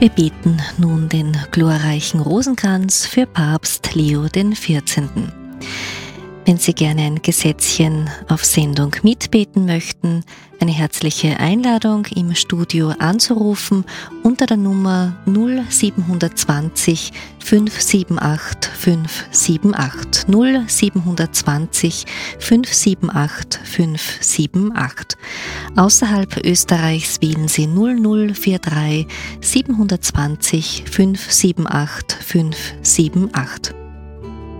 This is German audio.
Wir beten nun den glorreichen Rosenkranz für Papst Leo XIV. Wenn Sie gerne ein Gesetzchen auf Sendung mitbeten möchten, eine herzliche Einladung im Studio anzurufen unter der Nummer 0720 578 578 0720 578 578. Außerhalb Österreichs wählen Sie 0043 720 578 578.